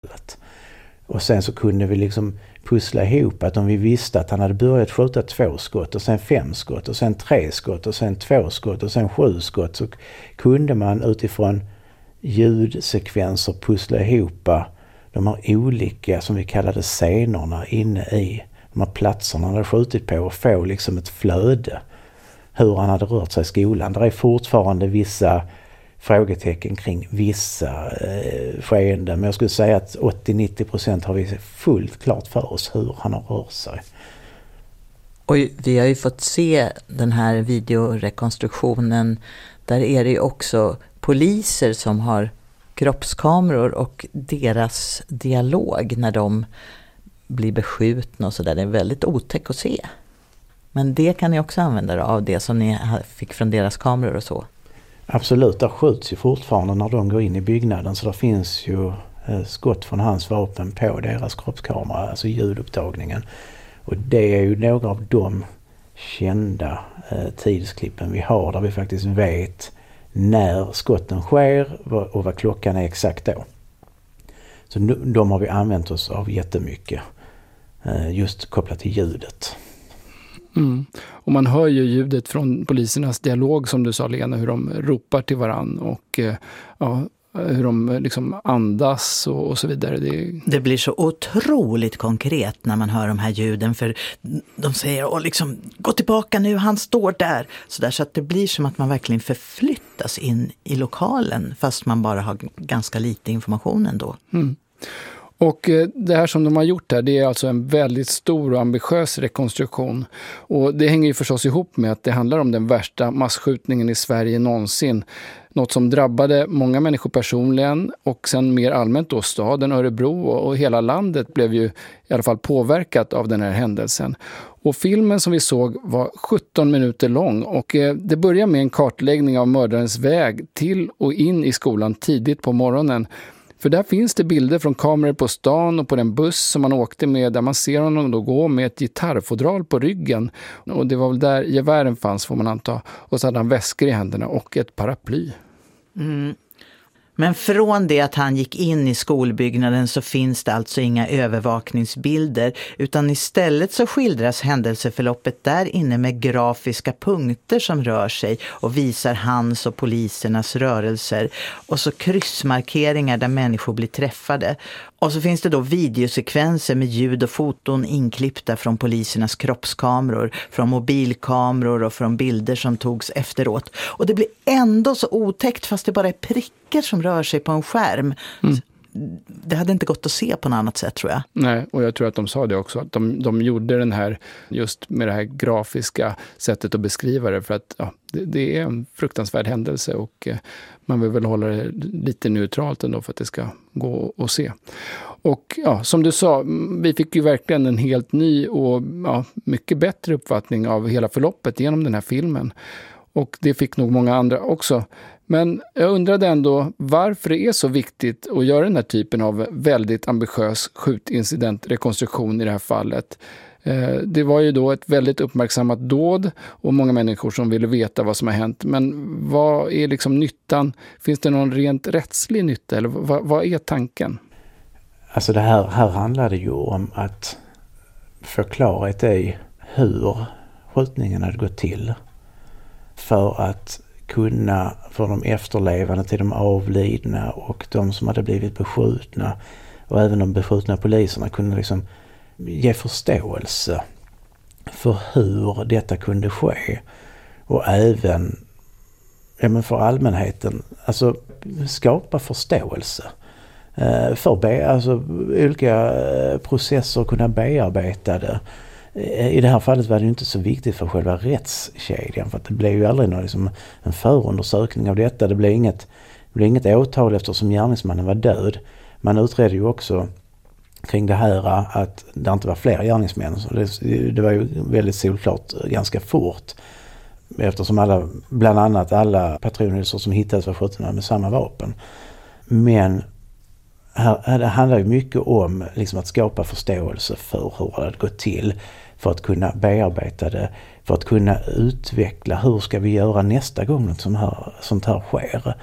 Och sen så kunde vi liksom pussla ihop att om vi visste att han hade börjat skjuta 2 skott och sen 5 skott och sen 3 skott och sen 2 skott och sen 7 skott, så kunde man utifrån ljudsekvenser pussla ihop de här olika, som vi kallade scenerna, inne i de här platserna han hade skjutit på och få liksom ett flöde hur han hade rört sig i skolan. Det är fortfarande vissa frågetecken kring vissa skeenden, men jag skulle säga att 80-90% har vi fullt klart för oss hur han har rört sig. Och vi har ju fått se den här videorekonstruktionen, där är det ju också poliser som har kroppskameror och deras dialog när de blir beskjutna och sådär. Det är väldigt otäckt att se. Men det kan ni också använda av det som ni fick från deras kameror och så. Absolut, där skjuts ju fortfarande när de går in i byggnaden, så det finns ju skott från hans vapen på deras kroppskamera, alltså ljudupptagningen. Och det är ju några av de kända tidsklippen vi har där vi faktiskt vet när skotten sker och vad klockan är exakt då. Så de har vi använt oss av jättemycket, just kopplat till ljudet. Mm. Och man hör ju ljudet från polisernas dialog, som du sa, Lena, hur de ropar till varann och hur de liksom andas och så vidare. Det blir så otroligt konkret när man hör de här ljuden, för de säger liksom, gå tillbaka nu, han står där. Så att det blir som att man verkligen förflyttas in i lokalen, fast man bara har ganska lite information ändå. Mm. Och det här som de har gjort här, det är alltså en väldigt stor och ambitiös rekonstruktion. Och det hänger ju förstås ihop med att det handlar om den värsta massskjutningen i Sverige någonsin. Något som drabbade många människor personligen, och sen mer allmänt då staden Örebro och hela landet blev ju i alla fall påverkat av den här händelsen. Och filmen som vi såg var 17 minuter lång, och det börjar med en kartläggning av mördarens väg till och in i skolan tidigt på morgonen. För där finns det bilder från kameror på stan och på den buss som man åkte med, där man ser honom då gå med ett gitarrfodral på ryggen. Och det var väl där gevären fanns, får man anta. Och så hade han väskor i händerna och ett paraply. Mm. Men från det att han gick in i skolbyggnaden så finns det alltså inga övervakningsbilder, utan istället så skildras händelseförloppet där inne med grafiska punkter som rör sig och visar hans och polisernas rörelser, och så kryssmarkeringar där människor blir träffade. Och så finns det då videosekvenser med ljud och foton inklippta från polisernas kroppskameror, från mobilkameror och från bilder som togs efteråt. Och det blir ändå så otäckt, fast det bara är prickar som rör sig på en skärm. Mm. Det hade inte gått att se på något annat sätt, tror jag. Nej, och jag tror att de sa det också. Att de gjorde den här, just med det här grafiska sättet att beskriva det. För att det är en fruktansvärd händelse, och man vill väl hålla det lite neutralt ändå för att det ska gå att se. Och som du sa, vi fick ju verkligen en helt ny och mycket bättre uppfattning av hela förloppet genom den här filmen. Och det fick nog många andra också. Men jag undrade ändå varför det är så viktigt att göra den här typen av väldigt ambitiös skjutincidentrekonstruktion i det här fallet. Det var ju då ett väldigt uppmärksammat dåd och många människor som ville veta vad som har hänt. Men vad är liksom nyttan? Finns det någon rent rättslig nytta, eller vad är tanken? Alltså det här handlar det ju om att få klarhet i hur skjutningen hade gått till, för att kunna, för de efterlevande till de avlidna och de som hade blivit beskjutna och även de beskjutna poliserna, kunde liksom ge förståelse för hur detta kunde ske, och även för allmänheten, alltså skapa förståelse för olika processer, kunna bearbeta det. I det här fallet var det inte så viktigt för själva rättskedjan, för att det blev ju aldrig någon, en förundersökning av detta. Det blev inget åtal eftersom gärningsmannen var död. Man utredde ju också kring det här att det inte var fler gärningsmän. Så det var ju väldigt solklart ganska fort, eftersom bland annat alla patronhylsor som hittades var skjutna med samma vapen. Men här handlar ju mycket om liksom att skapa förståelse för hur det hade gått till, för att kunna bearbeta det, för att kunna utveckla hur ska vi göra nästa gång något sånt här sker.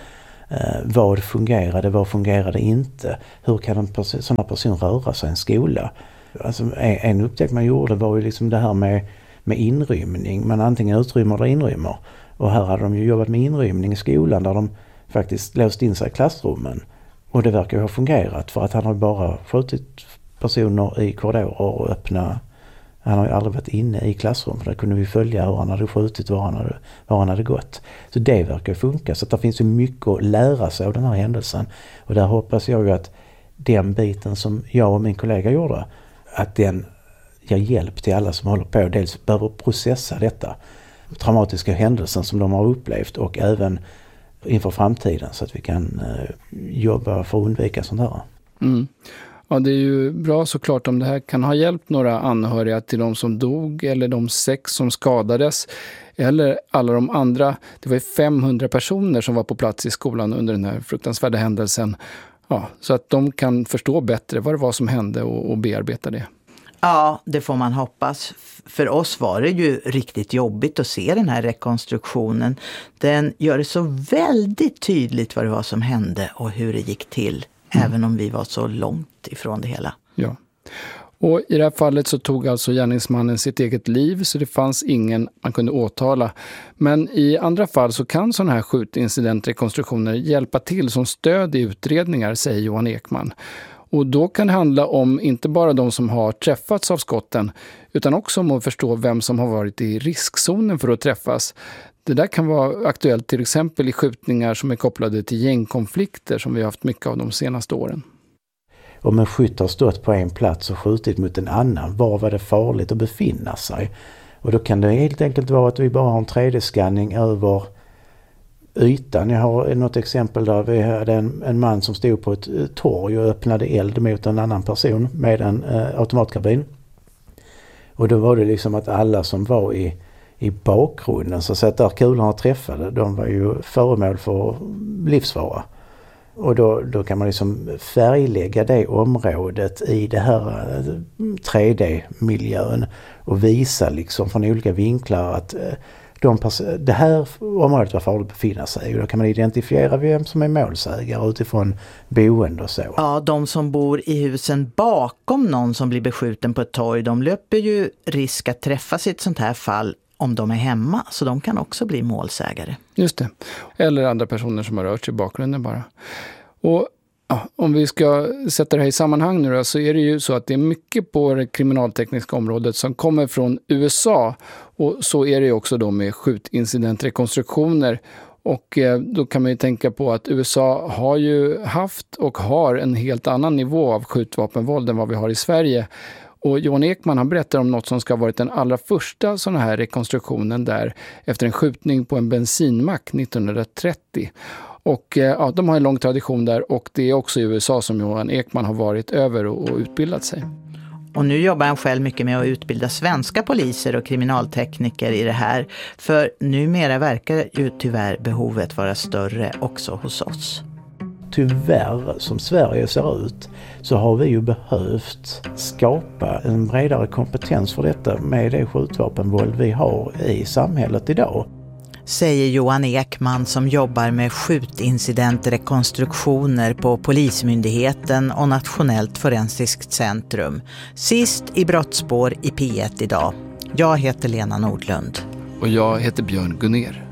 Vad fungerade inte? Hur kan en sån här person röra sig i en skola? Alltså, en upptäckt man gjorde var ju liksom det här med inrymning. Man antingen utrymmer eller inrymmer. Och här hade de ju jobbat med inrymning i skolan där de faktiskt låst in sig i klassrummen. Och det verkar ju ha fungerat för att han har bara skjutit personer i korridorer och öppna. Han har ju aldrig varit inne i klassrum, för där kunde vi följa hur han hade skjutit, var han hade gått. Så det verkar funka, så att det finns ju mycket att lära sig av den här händelsen. Och där hoppas jag ju att den biten som jag och min kollega gjorde, att den ger hjälp till alla som håller på, dels behöver processa detta traumatiska händelsen som de har upplevt och även inför framtiden, så att vi kan jobba för att undvika sånt här. Mm. Ja, det är ju bra såklart om det här kan ha hjälpt några anhöriga till de som dog eller de 6 som skadades eller alla de andra. Det var ju 500 personer som var på plats i skolan under den här fruktansvärda händelsen. Ja, så att de kan förstå bättre vad det var som hände och bearbeta det. Ja, det får man hoppas. För oss var det ju riktigt jobbigt att se den här rekonstruktionen. Den gör det så väldigt tydligt vad det var som hände och hur det gick till. Även om vi var så långt ifrån det hela. Ja. Och i det här fallet så tog alltså gärningsmannen sitt eget liv, så det fanns ingen man kunde åtala. Men i andra fall så kan sådana här skjutincidentrekonstruktioner hjälpa till som stöd i utredningar, säger Johan Ekman. Och då kan det handla om inte bara de som har träffats av skotten, utan också om att förstå vem som har varit i riskzonen för att träffas. Det där kan vara aktuellt till exempel i skjutningar som är kopplade till gängkonflikter som vi har haft mycket av de senaste åren. Om en skytt har stått på en plats och skjutit mot en annan, var det farligt att befinna sig? Och då kan det helt enkelt vara att vi bara har en 3D-skanning över ytan. Jag har något exempel där vi hade en man som stod på ett torg och öppnade eld mot en annan person med en automatkarbin. Och då var det liksom att alla som var i bakgrunden, så att där kulorna träffade, de var ju föremål för livsfara. Och då kan man liksom färglägga det området i det här 3D-miljön och visa liksom från olika vinklar att det här området var farligt att befinna sig. Och då kan man identifiera vem som är målsägare utifrån boende och så. Ja, de som bor i husen bakom någon som blir beskjuten på ett torg, de löper ju risk att träffas i ett sånt här fall om de är hemma, så de kan också bli målsägare. Just det. Eller andra personer som har rört sig i bakgrunden bara. Och ja, om vi ska sätta det här i sammanhang nu då, så är det ju så att det är mycket på det kriminaltekniska området som kommer från USA. Och så är det ju också då med skjutincidentrekonstruktioner. Och då kan man ju tänka på att USA har ju haft och har en helt annan nivå av skjutvapenvåld än vad vi har i Sverige. Och Johan Ekman, han berättar om något som ska ha varit den allra första sån här rekonstruktionen där efter en skjutning på en bensinmack 1930. Och ja, de har en lång tradition där, och det är också i USA som Johan Ekman har varit över och utbildat sig. Och nu jobbar han själv mycket med att utbilda svenska poliser och kriminaltekniker i det här. För numera verkar ju tyvärr behovet vara större också hos oss. Tyvärr, som Sverige ser ut, så har vi ju behövt skapa en bredare kompetens för detta med det skjutvapenvåld vi har i samhället idag. Säger Johan Ekman som jobbar med skjutincidentrekonstruktioner på Polismyndigheten och Nationellt forensiskt centrum. Sist i Brottsspår i P1 idag. Jag heter Lena Nordlund. Och jag heter Björn Gunner.